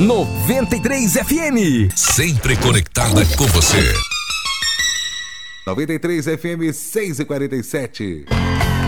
93 FM. Sempre conectada com você. 93 FM 6h47.